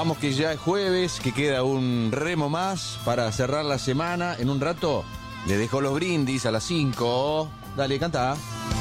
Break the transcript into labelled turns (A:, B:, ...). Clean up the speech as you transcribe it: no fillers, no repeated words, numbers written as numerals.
A: Vamos que ya es jueves, que queda un remo más para cerrar la semana. En un rato le dejo los brindis a las 5. Dale, canta.